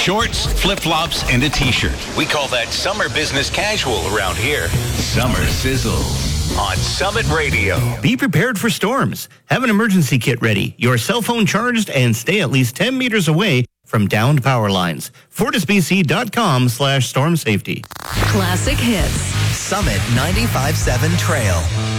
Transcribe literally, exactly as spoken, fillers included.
shorts, flip-flops, and a t-shirt. We call that summer business casual around here. Summer Sizzle on Summit Radio. Be prepared for storms. Have an emergency kit ready, your cell phone charged, and stay at least ten meters away from downed power lines. FortisBC.com slash storm safety. Classic hits. Summit ninety-five point seven Trail.